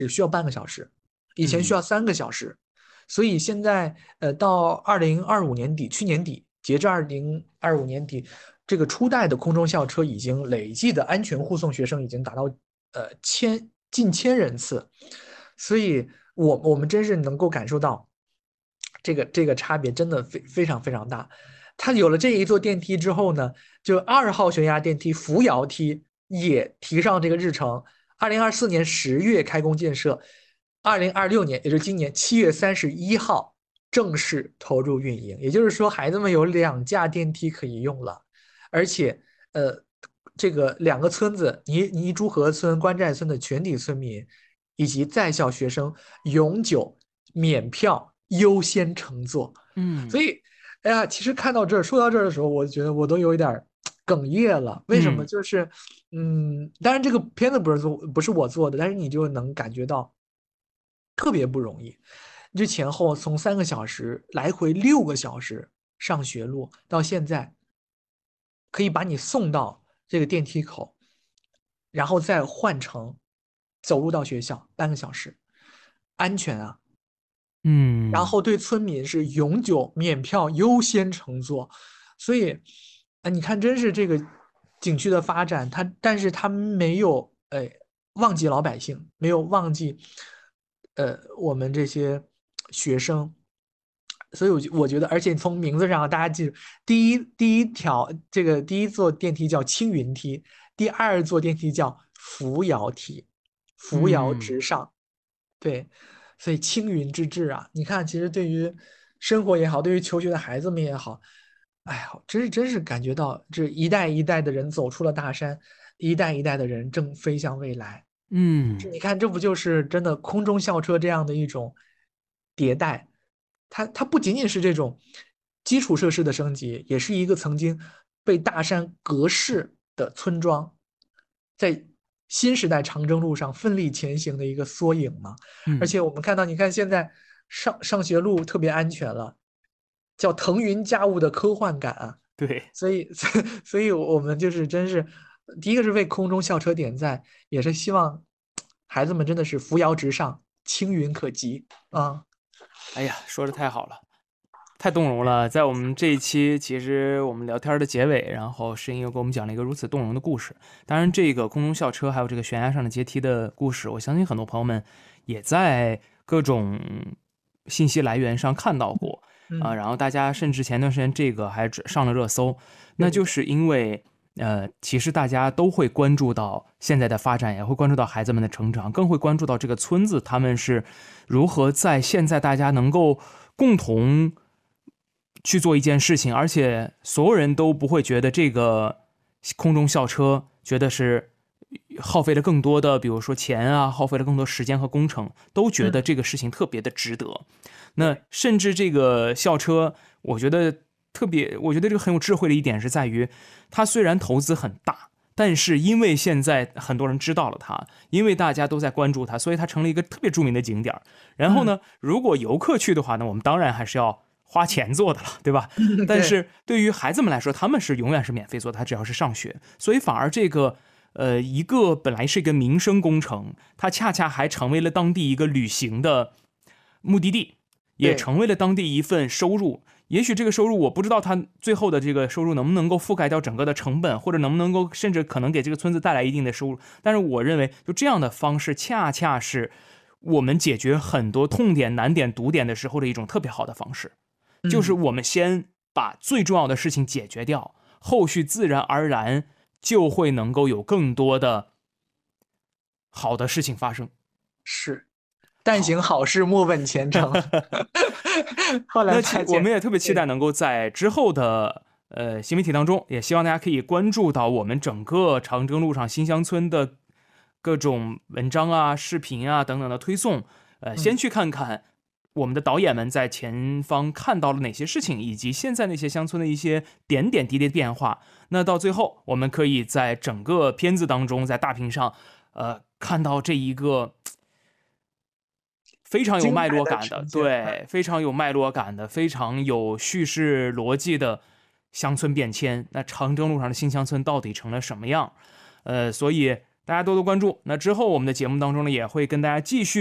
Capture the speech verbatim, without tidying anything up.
只需要半个小时，以前需要三个小时。嗯、所以现在呃，到二零二五年底，去年底截至二零二五年底，这个初代的空中校车已经累计的安全护送学生已经达到呃千近千人次，所以我我们真是能够感受到这个这个差别真的非非常非常大。它有了这一座电梯之后呢，就二号悬崖电梯扶摇梯也提上这个日程。二零二四年十月开工建设，二零二六年，也就是今年七月三十一号正式投入运营。也就是说，孩子们有两架电梯可以用了，而且，呃，这个两个村子泥泥珠河村、关寨村的全体村民以及在校学生永久免票优先乘坐。 嗯， 所以，哎呀，其实看到这儿，说到这儿的时候，我觉得我都有一点哽咽了。为什么？就是，嗯，当然这个片子不是做，不是我做的，但是你就能感觉到特别不容易。这前后从三个小时来回六个小时上学路，到现在可以把你送到这个电梯口，然后再换乘走路到学校半个小时，安全啊。 嗯， 然后对村民是永久免票优先乘坐，所以，啊，你看，真是这个景区的发展，它但是它没有哎忘记老百姓，没有忘记呃我们这些学生，所以我我觉得，而且从名字上大家记住，第一第一条这个第一座电梯叫青云梯，第二座电梯叫扶摇梯，扶摇直上，对。所以青云之志啊，你看，其实对于生活也好，对于求学的孩子们也好，哎呀，真是真是感觉到这一代一代的人走出了大山，一代一代的人正飞向未来。 嗯， 你看，这不就是真的空中校车这样的一种迭代？它它不仅仅是这种基础设施的升级，也是一个曾经被大山隔世的村庄，在新时代长征路上奋力前行的一个缩影嘛。而且我们看到，你看现在上上学路特别安全了，叫腾云驾雾的科幻感啊。 对， 所以所以我们就是真是第一个是为空中校车点赞，也是希望孩子们真的是扶摇直上，青云可及啊。 哎呀，说的太好了，太动容了。在我们这一期，其实我们聊天的结尾，然后诗音又给我们讲了一个如此动容的故事。当然，这个空中校车还有这个悬崖上的阶梯的故事，我相信很多朋友们也在各种信息来源上看到过啊、呃。然后大家甚至前段时间这个还上了热搜，那就是因为呃，其实大家都会关注到现在的发展，也会关注到孩子们的成长，更会关注到这个村子他们是如何在现在大家能够共同去做一件事情，而且所有人都不会觉得这个空中校车觉得是耗费了更多的，比如说钱啊，耗费了更多时间和工程，都觉得这个事情特别的值得。嗯、那甚至这个校车，我觉得特别，我觉得这个很有智慧的一点是在于，它虽然投资很大，但是因为现在很多人知道了它，因为大家都在关注它，所以它成了一个特别著名的景点。然后呢，如果游客去的话呢，我们当然还是要花钱做的了，对吧？但是对于孩子们来说，他们是永远是免费做的，他只要是上学，所以反而这个呃一个本来是一个民生工程，它恰恰还成为了当地一个旅行的目的地，也成为了当地一份收入。也许这个收入我不知道他最后的这个收入能不能够覆盖掉整个的成本，或者能不能够甚至可能给这个村子带来一定的收入。但是我认为就这样的方式恰恰是我们解决很多痛点难点堵点的时候的一种特别好的方式，就是我们先把最重要的事情解决掉，后续自然而然就会能够有更多的好的事情发生。 是，但行好事莫问前程。后来那我们也特别期待能够在之后的呃新媒体当中，也希望大家可以关注到我们整个长征路上新乡村的各种文章啊、视频啊等等的推送。呃，先去看看我们的导演们在前方看到了哪些事情，以及现在那些乡村的一些点点滴滴的变化。那到最后，我们可以在整个片子当中，在大屏上，呃，看到这一个非常有脉络感的，对，非常有脉络感的，非常有叙事逻辑的乡村变迁。那长征路上的新乡村到底成了什么样？呃，所以大家多多关注。那之后我们的节目当中呢，也会跟大家继续